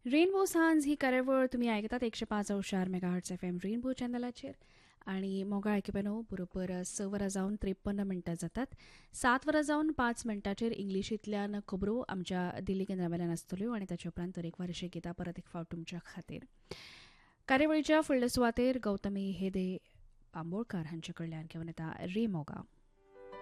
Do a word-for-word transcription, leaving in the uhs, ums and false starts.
Rainbow सांज ही कार्यावळ तुम्ही आयकतात एकशे पाच चार मेगाहर्ट्स एफ एम रेनबो चॅनलाचेर आणि मोगा आयकपेनो बरोबर स वरां जावन त्रेपन्न मिनटां जातात. सात वरां जावन पांच मिनटांचेर इंग्लिशींतल्यान खबरो आमच्या दिल्ली केंद्रावेल्यान आसतल्यो आणि ताचे उपरांत तरेकवारशी गितां परत एक फावट तुमच्या खातीर. कार्यावळीच्या फुडले सुवातेर गौतमी हेदे बांबोळकार हांचे कडल्यान घेवन येता रे मोगा.